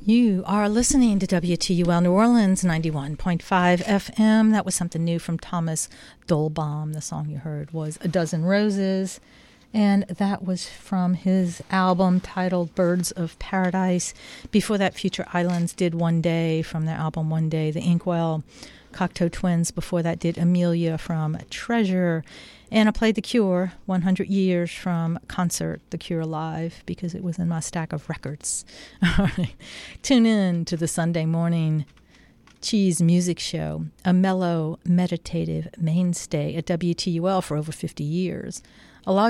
You are listening to WTUL New Orleans 91.5 FM. That was something new from Thomas Dolbaum. The song you heard was A Dozen Roses, and that was from his album titled Birds of Paradise. Before that, Future Islands did One Day from their album One Day. The Inkwell Cocteau Twins before that did Amelia from Treasure. And I played The Cure, 100 Years from Concert, The Cure Live, because it was in my stack of records. All right. Tune in to the Sunday morning Cheese Music Show, a mellow, meditative mainstay at WTUL for over 50 years. Allow